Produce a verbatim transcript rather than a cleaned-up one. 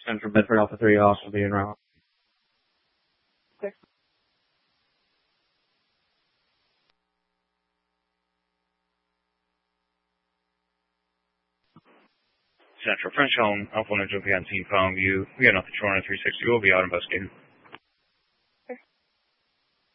Central Bedford Alpha three, also be en route. Central French Home, Alpha one Juliet team following you. We got nothing three sixty, we'll be out investigating.